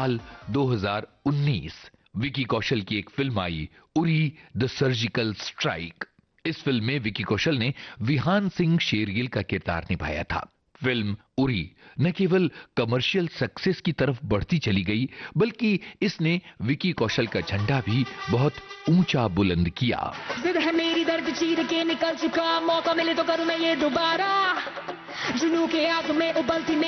साल 2019 विकी कौशल की एक film I, Uri the surgical strike. इस फिल्म में विकी कौशल ने विहान सिंह शेरगिल का किरदार निभाया था। फिल्म उरी न केवल कमर्शियल सक्सेस की तरफ बढ़ती चली गई, बल्कि इसने विकी कौशल का झंडा भी बहुत ऊंचा बुलंद किया। जिद है मेरी दर्द चीर के निकल चुका, मौका मिले तो करूं मैं ये दोबारा, जुनू के आग में उबलती